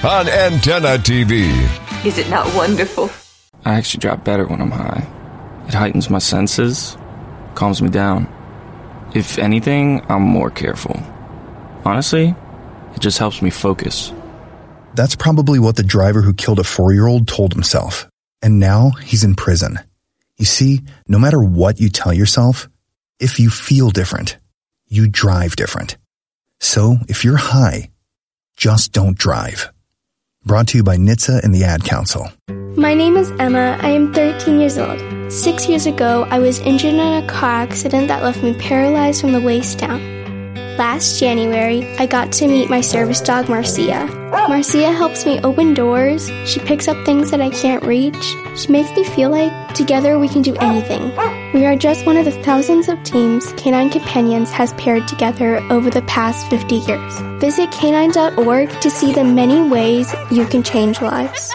on Antenna TV. Is it not wonderful? I actually drive better when I'm high. It heightens my senses, calms me down. If anything, I'm more careful. Honestly, it just helps me focus. That's probably what the driver who killed a 4-year-old told himself. And now he's in prison. You see, no matter what you tell yourself, if you feel different, you drive different. So if you're high, just don't drive. Brought to you by NHTSA and the Ad Council. My name is Emma. I am 13 years old. 6 years ago, I was injured in a car accident that left me paralyzed from the waist down. Last January, I got to meet my service dog, Marcia. Marcia helps me open doors. She picks up things that I can't reach. She makes me feel like together we can do anything. We are just one of the thousands of teams Canine Companions has paired together over the past 50 years. Visit canine.org to see the many ways you can change lives.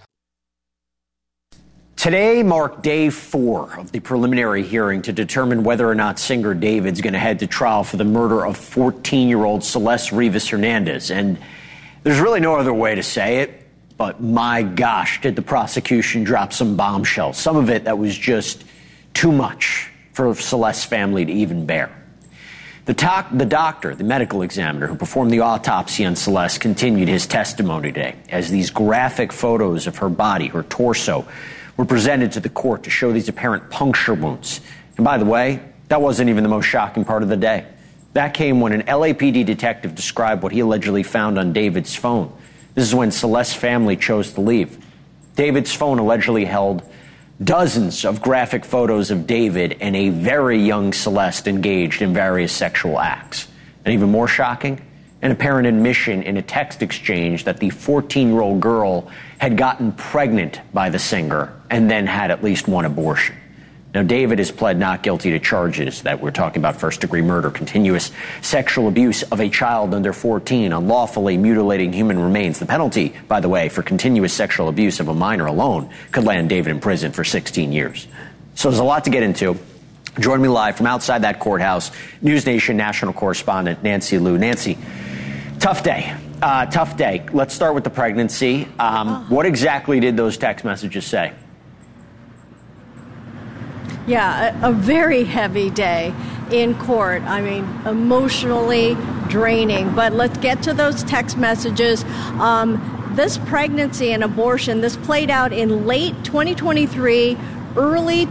Today marked day 4 of the preliminary hearing to determine whether or not singer David's going to head to trial for the murder of 14-year-old Celeste Rivas Hernandez. And there's really no other way to say it, but my gosh, did the prosecution drop some bombshells. Some of it that was just too much for Celeste's family to even bear. The doctor, the medical examiner who performed the autopsy on Celeste, continued his testimony today as these graphic photos of her body, her torso, were presented to the court to show these apparent puncture wounds. And by the way, that wasn't even the most shocking part of the day. That came when an LAPD detective described what he allegedly found on David's phone. This is when Celeste's family chose to leave. David's phone allegedly held dozens of graphic photos of David and a very young Celeste engaged in various sexual acts. And even more shocking, an apparent admission in a text exchange that the 14-year-old girl had gotten pregnant by the singer and then had at least one abortion. Now, David has pled not guilty to charges that we're talking about: first-degree murder, continuous sexual abuse of a child under 14, unlawfully mutilating human remains. The penalty, by the way, for continuous sexual abuse of a minor alone could land David in prison for 16 years. So there's a lot to get into. Join me live from outside that courthouse, News Nation national correspondent Nancy Liu. Nancy, tough day. Tough day. Let's start with the pregnancy. What exactly did those text messages say? Yeah, a very heavy day in court. I mean, emotionally draining. But let's get to those text messages. This pregnancy and abortion, this played out in late 2023, early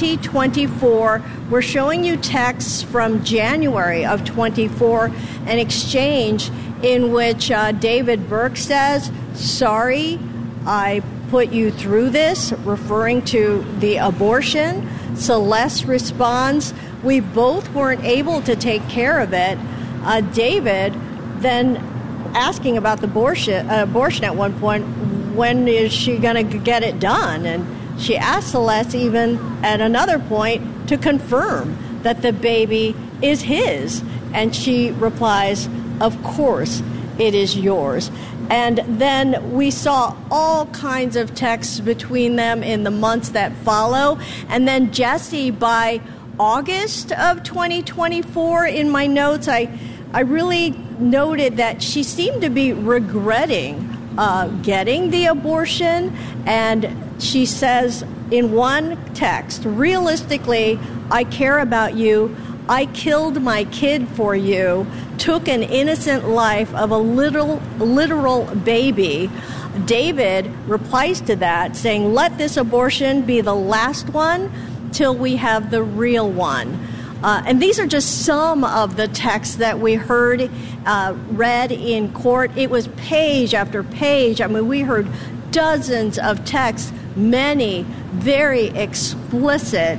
2024. We're showing you texts from January of 24, an exchange in which David Burke says, "Sorry, I put you through this," referring to the abortion. Celeste responds, "We both weren't able to take care of it." David then asking about the abortion at one point, when is she going to get it done? And she asked Celeste even at another point to confirm that the baby is his. And she replies, "Of course it is yours." And then we saw all kinds of texts between them in the months that follow. And then Jesse, by August of 2024, in my notes, I really noted that she seemed to be regretting getting the abortion. And she says in one text, "Realistically, I care about you. I killed my kid for you, took an innocent life of a literal baby." David replies to that saying, "Let this abortion be the last one till we have the real one." And these are just some of the texts that we heard read in court. It was page after page. I mean, we heard dozens of texts, many very explicit.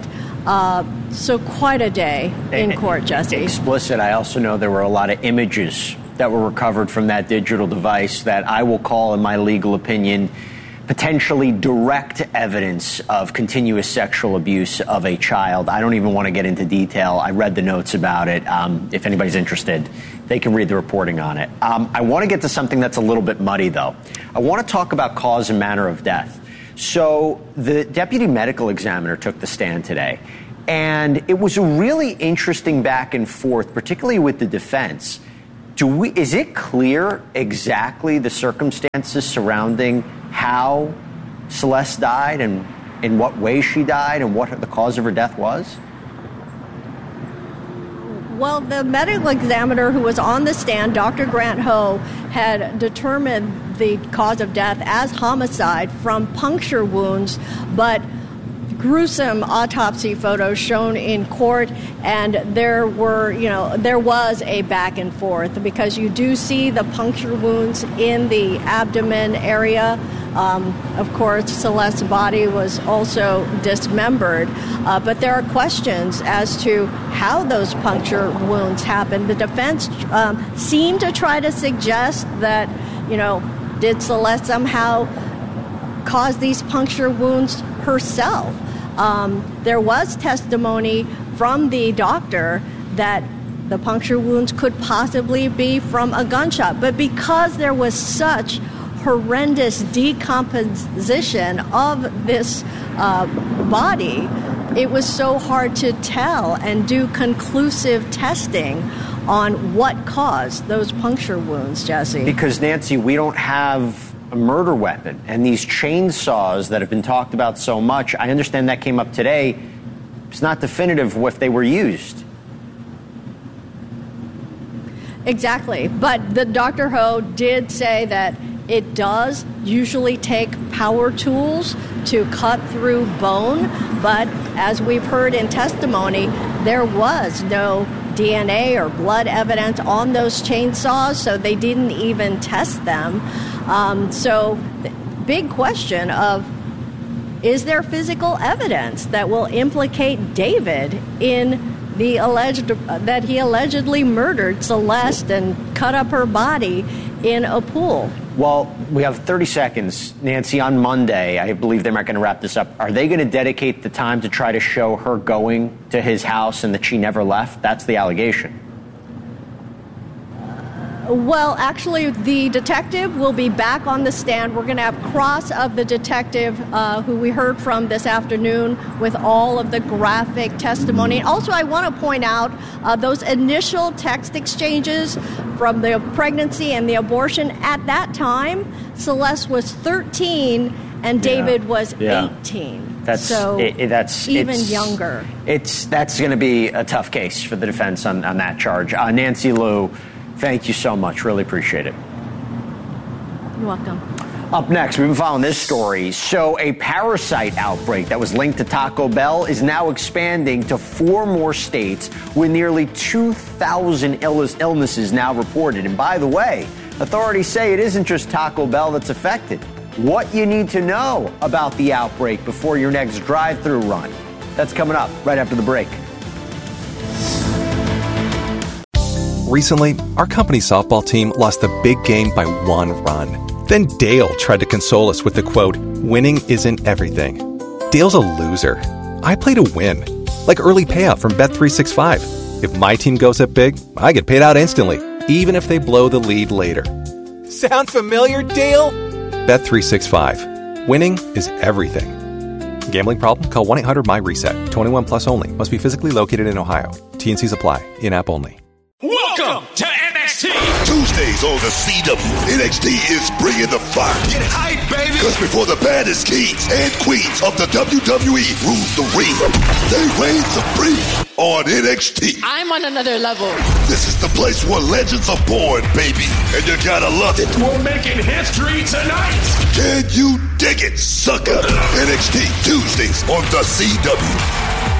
So quite a day in court, Jesse. Explicit. I also know there were a lot of images that were recovered from that digital device that I will call, in my legal opinion, potentially direct evidence of continuous sexual abuse of a child. I don't even want to get into detail. I read the notes about it. If anybody's interested, they can read the reporting on it. I want to get to something that's a little bit muddy, though. I want to talk about cause and manner of death. So the deputy medical examiner took the stand today, and it was a really interesting back and forth, particularly with the defense. Is it clear exactly the circumstances surrounding how Celeste died and in what way she died and what the cause of her death was? Well, the medical examiner who was on the stand, Dr. Grant Ho, had determined the cause of death as homicide from puncture wounds, but gruesome autopsy photos shown in court, and there was a back and forth because you do see the puncture wounds in the abdomen area. Of course, Celeste's body was also dismembered, but there are questions as to how those puncture wounds happened. The defense seemed to try to suggest that, did Celeste somehow cause these puncture wounds herself? There was testimony from the doctor that the puncture wounds could possibly be from a gunshot, but because there was such horrendous decomposition of this body, it was so hard to tell and do conclusive testing on what caused those puncture wounds, Jesse. Because, Nancy, we don't have a murder weapon, and these chainsaws that have been talked about so much, I understand that came up today. It's not definitive if they were used. Exactly, but the Dr. Ho did say that it does usually take power tools to cut through bone, but as we've heard in testimony, there was no DNA or blood evidence on those chainsaws, so they didn't even test them. So the big question of, is there physical evidence that will implicate David in the that he allegedly murdered Celeste and cut up her body in a pool? Well, we have 30 seconds. Nancy, on Monday, I believe they're not going to wrap this up. Are they going to dedicate the time to try to show her going to his house and that she never left? That's the allegation. Well, actually, the detective will be back on the stand. We're going to have cross of the detective who we heard from this afternoon with all of the graphic testimony. Also, I want to point out those initial text exchanges from the pregnancy and the abortion. At that time, Celeste was 13 and David was 18. That's even younger. That's going to be a tough case for the defense on that charge. Nancy Liu, thank you so much. Really appreciate it. You're welcome. Up next, we've been following this story. So a parasite outbreak that was linked to Taco Bell is now expanding to 4 more states with nearly 2,000 illnesses now reported. And by the way, authorities say it isn't just Taco Bell that's affected. What you need to know about the outbreak before your next drive-thru run. That's coming up right after the break. Recently, our company's softball team lost the big game by 1 run. Then Dale tried to console us with the quote, "Winning isn't everything." Dale's a loser. I play to win. Like early payout from Bet365. If my team goes up big, I get paid out instantly, even if they blow the lead later. Sound familiar, Dale? Bet365. Winning is everything. Gambling problem? Call 1-800-MY-RESET. 21 plus only. Must be physically located in Ohio. T&Cs apply. In-app only. Welcome to NXT. Tuesdays on the CW, NXT is bringing the fire. Get hype, baby. Because before the baddest kings and queens of the WWE rule the ring, they reign supreme on NXT. I'm on another level. This is the place where legends are born, baby. And you gotta love it. We're making history tonight. Can you dig it, sucker? NXT Tuesdays on the CW.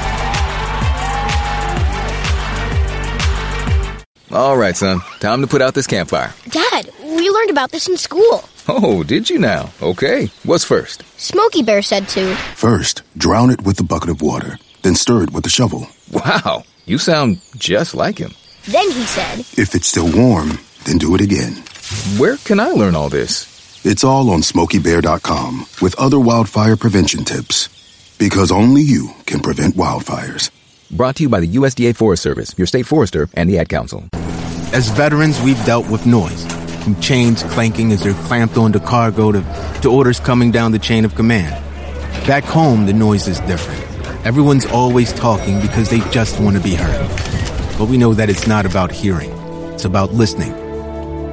All right, son. Time to put out this campfire. Dad, we learned about this in school. Oh, did you now? Okay. What's first? Smokey Bear said to. First, drown it with a bucket of water. Then stir it with a shovel. Wow. You sound just like him. Then he said. If it's still warm, then do it again. Where can I learn all this? It's all on SmokeyBear.com with other wildfire prevention tips. Because only you can prevent wildfires. Brought to you by the USDA Forest Service, your state forester, and the Ad Council. As veterans, we've dealt with noise, from chains clanking as they're clamped onto cargo to orders coming down the chain of command. Back home, the noise is different. Everyone's always talking because they just want to be heard. But we know that it's not about hearing. It's about listening.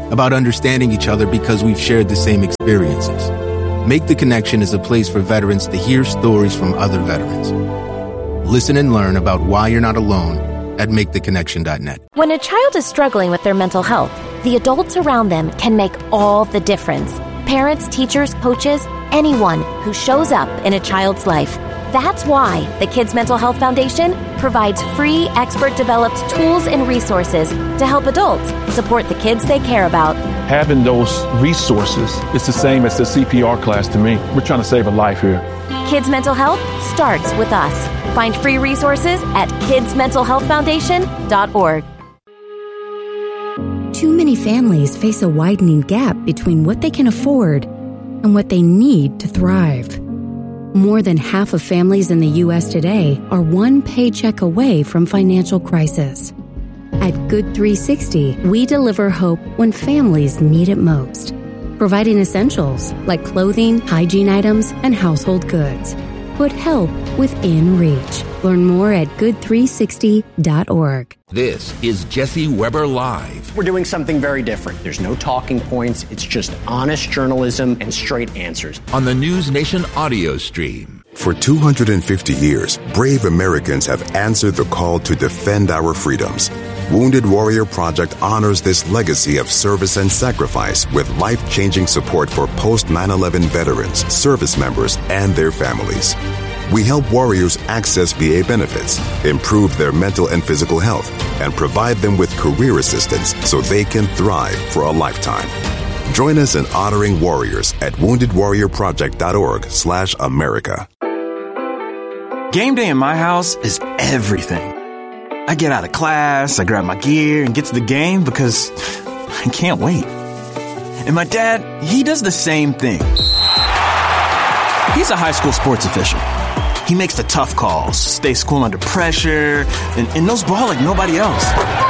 about understanding each other because we've shared the same experiences. Make the Connection is a place for veterans to hear stories from other veterans. Listen and learn about why you're not alone at maketheconnection.net. When a child is struggling with their mental health, the adults around them can make all the difference. Parents, teachers, coaches, anyone who shows up in a child's life. That's why the Kids Mental Health Foundation provides free, expert-developed tools and resources to help adults support the kids they care about. Having those resources is the same as the CPR class to me. We're trying to save a life here. Kids Mental Health starts with us. Find free resources at kidsmentalhealthfoundation.org. Too many families face a widening gap between what they can afford and what they need to thrive. More than half of families in the U.S. today are one paycheck away from financial crisis. At Good 360, we deliver hope when families need it most, providing essentials like clothing, hygiene items, and household goods. Put help within reach. Learn more at good360.org. This is Jesse Weber Live. We're doing something very different. There's no talking points. It's just honest journalism and straight answers. On the News Nation audio stream. For 250 years, brave Americans have answered the call to defend our freedoms. Wounded Warrior Project honors this legacy of service and sacrifice with life-changing support for post-9/11 veterans, service members, and their families. We help warriors access VA benefits, improve their mental and physical health, and provide them with career assistance so they can thrive for a lifetime. Join us in honoring warriors at woundedwarriorproject.org/America. Game day in my house is everything. I get out of class, I grab my gear, and get to the game because I can't wait. And my dad, he does the same thing. He's a high school sports official. He makes the tough calls, stays cool under pressure, and knows ball like nobody else.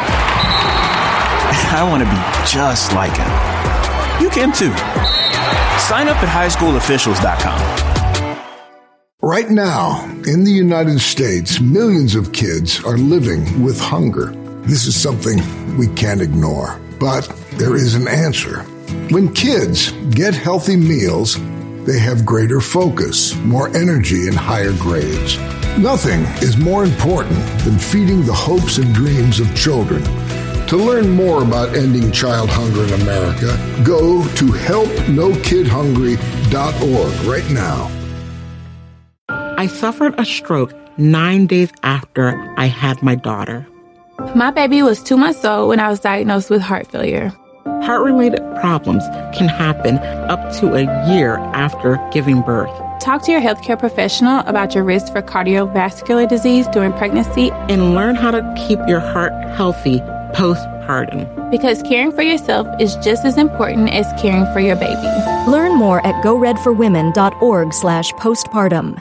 I want to be just like him. You can too. Sign up at highschoolofficials.com. Right now, in the United States, millions of kids are living with hunger. This is something we can't ignore, but there is an answer. When kids get healthy meals, they have greater focus, more energy, and higher grades. Nothing is more important than feeding the hopes and dreams of children. To learn more about ending child hunger in America, go to helpnokidhungry.org right now. I suffered a stroke 9 days after I had my daughter. My baby was 2 months old when I was diagnosed with heart failure. Heart-related problems can happen up to a year after giving birth. Talk to your healthcare professional about your risk for cardiovascular disease during pregnancy and learn how to keep your heart healthy postpartum. Because caring for yourself is just as important as caring for your baby. Learn more at goredforwomen.org/postpartum.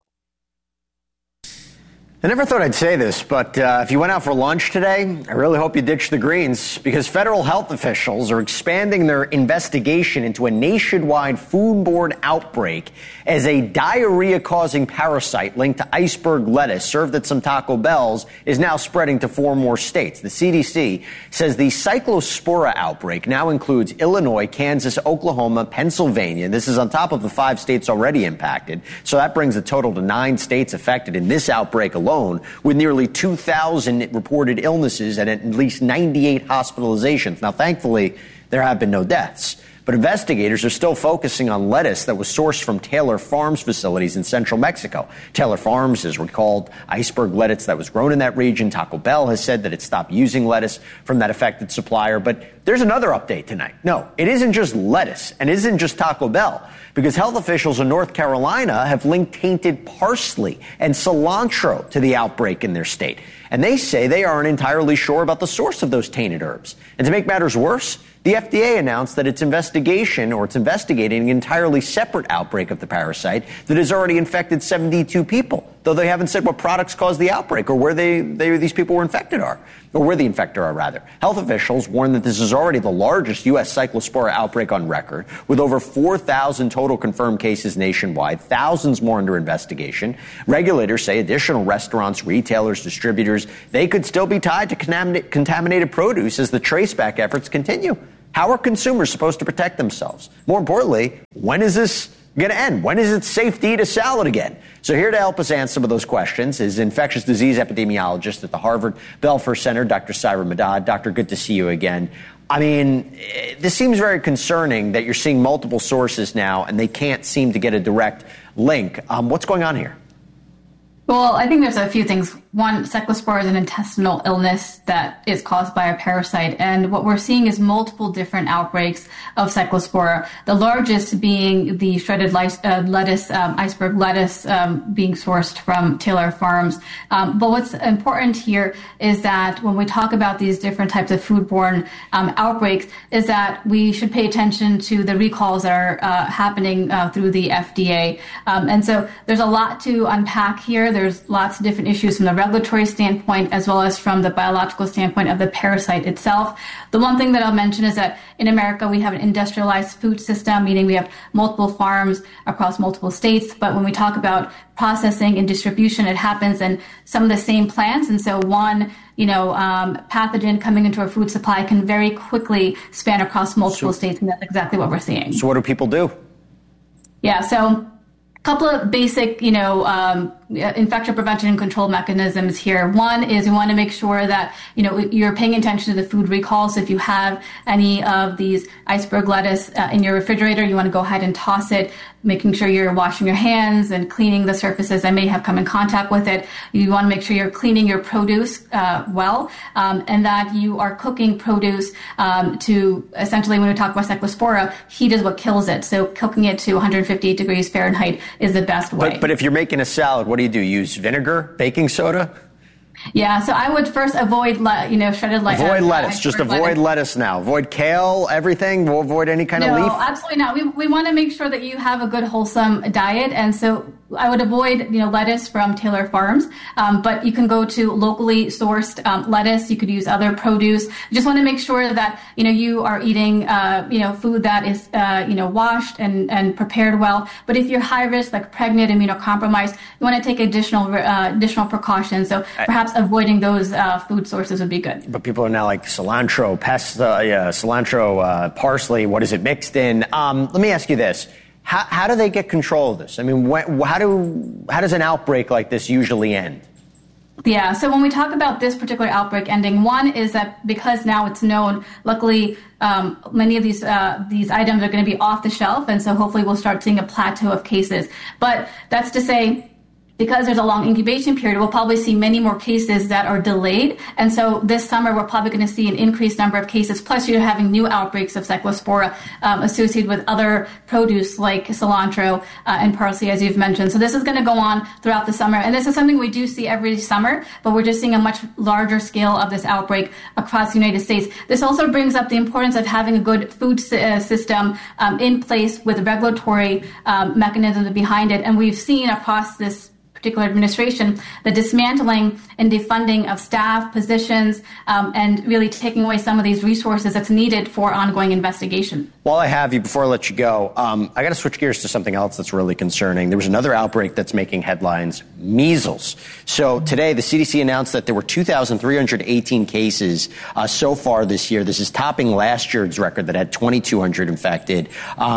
I never thought I'd say this, but if you went out for lunch today, I really hope you ditched the greens, because federal health officials are expanding their investigation into a nationwide foodborne outbreak as a diarrhea-causing parasite linked to iceberg lettuce served at some Taco Bells is now spreading to 4 more states. The CDC says the Cyclospora outbreak now includes Illinois, Kansas, Oklahoma, Pennsylvania. This is on top of the 5 states already impacted, so that brings the total to 9 states affected in this outbreak alone, with nearly 2,000 reported illnesses and at least 98 hospitalizations. Now, thankfully, there have been no deaths. But investigators are still focusing on lettuce that was sourced from Taylor Farms facilities in central Mexico. Taylor Farms has recalled iceberg lettuce that was grown in that region. Taco Bell has said that it stopped using lettuce from that affected supplier. But there's another update tonight. No, it isn't just lettuce and it isn't just Taco Bell, because health officials in North Carolina have linked tainted parsley and cilantro to the outbreak in their state. And they say they aren't entirely sure about the source of those tainted herbs. And to make matters worse, the FDA announced that it's investigating an entirely separate outbreak of the parasite that has already infected 72 people, though they haven't said what products caused the outbreak or where these people were infected are, or where the infected are, rather. Health officials warn that this is already the largest U.S. Cyclospora outbreak on record, with over 4,000 total confirmed cases nationwide, thousands more under investigation. Regulators say additional restaurants, retailers, distributors, they could still be tied to contaminated produce as the traceback efforts continue. How are consumers supposed to protect themselves? More importantly, when is this going to end? When is it safe to eat a salad again? So here to help us answer some of those questions is infectious disease epidemiologist at the Harvard Belfer Center, Dr. Saira Madad. Doctor, good to see you again. I mean, this seems very concerning that you're seeing multiple sources now and they can't seem to get a direct link. What's going on here? Well, I think there's a few things. One, Cyclospora is an intestinal illness that is caused by a parasite. And what we're seeing is multiple different outbreaks of Cyclospora. The largest being the shredded lettuce, iceberg lettuce, being sourced from Taylor Farms. But what's important here is that when we talk about these different types of foodborne outbreaks, is that we should pay attention to the recalls that are happening through the FDA. And so there's a lot to unpack here. There's lots of different issues from the regulatory standpoint as well as from the biological standpoint of the parasite itself. The one thing that I'll mention is that in America we have an industrialized food system, meaning we have multiple farms across multiple states. But when we talk about processing and distribution, it happens in some of the same plants. And so one pathogen coming into our food supply can very quickly span across multiple states, and that's exactly what we're seeing. So what do people do? Yeah, so couple of basic, infection prevention and control mechanisms here. One is we want to make sure that, you're paying attention to the food recall. So if you have any of these iceberg lettuce in your refrigerator, you want to go ahead and toss it, making sure you're washing your hands and cleaning the surfaces that may have come in contact with it. You want to make sure you're cleaning your produce well, and that you are cooking produce to essentially, when we talk about Cyclospora, heat is what kills it. So cooking it to 158 degrees Fahrenheit is the best way. But if you're making a salad, what do? Use vinegar, baking soda? Yeah, so I would first avoid, shredded lettuce. Avoid lettuce. Just avoid lettuce now. Avoid kale, everything. We'll avoid any kind of leaf. No, absolutely not. We want to make sure that you have a good, wholesome diet. And so I would avoid, lettuce from Taylor Farms. But you can go to locally sourced lettuce. You could use other produce. You just want to make sure that, you are eating, food that is, washed and prepared well. But if you're high risk, like pregnant, immunocompromised, you want to take additional precautions. So perhaps avoiding those food sources would be good. But people are now like cilantro, parsley. What is it mixed in? Let me ask you this. How do they get control of this? I mean, how does an outbreak like this usually end? Yeah, so when we talk about this particular outbreak ending, one is that because now it's known, luckily many of these items are going to be off the shelf, and so hopefully we'll start seeing a plateau of cases. But that's to say, because there's a long incubation period, we'll probably see many more cases that are delayed. And so this summer, we're probably going to see an increased number of cases. Plus, you're having new outbreaks of Cyclospora associated with other produce like cilantro and parsley, as you've mentioned. So this is going to go on throughout the summer. And this is something we do see every summer, but we're just seeing a much larger scale of this outbreak across the United States. This also brings up the importance of having a good food system in place with regulatory mechanisms behind it. And we've seen across this particular administration, the dismantling and defunding of staff positions, and really taking away some of these resources that's needed for ongoing investigation. While I have you, before I let you go, I got to switch gears to something else that's really concerning. There was another outbreak that's making headlines, measles. So today, the CDC announced that there were 2,318 cases so far this year. This is topping last year's record that had 2,200 infected.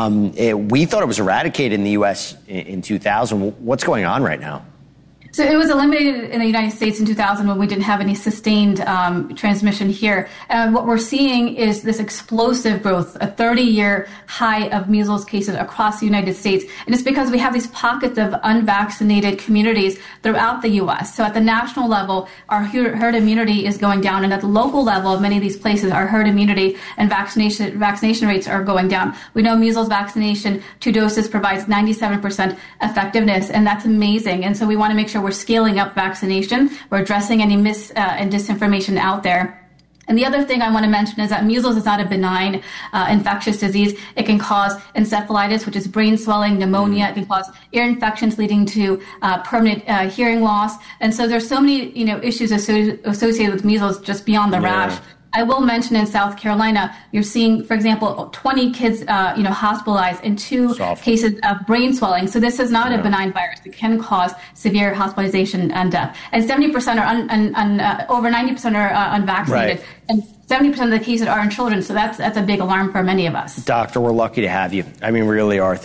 We thought it was eradicated in the U.S. in 2000. What's going on right now? So it was eliminated in the United States in 2000 when we didn't have any sustained transmission here. And what we're seeing is this explosive growth, a 30-year high of measles cases across the United States. And it's because we have these pockets of unvaccinated communities throughout the U.S. So at the national level, our herd immunity is going down. And at the local level, many of these places, our herd immunity and vaccination rates are going down. We know measles vaccination, 2 doses, provides 97% effectiveness. And that's amazing. And so we want to make sure we're scaling up vaccination. We're addressing any mis and disinformation out there. And the other thing I want to mention is that measles is not a benign infectious disease. It can cause encephalitis, which is brain swelling, pneumonia. It can cause ear infections leading to permanent hearing loss. And so there's so many issues associated with measles just beyond the rash. I will mention in South Carolina, you're seeing, for example, 20 kids, hospitalized and 2 cases of brain swelling. So this is not a benign virus. It can cause severe hospitalization and death. And 70% are over 90% are unvaccinated. Right. And 70% of the cases are in children, so that's a big alarm for many of us. Doctor, we're lucky to have you. I mean, we really are.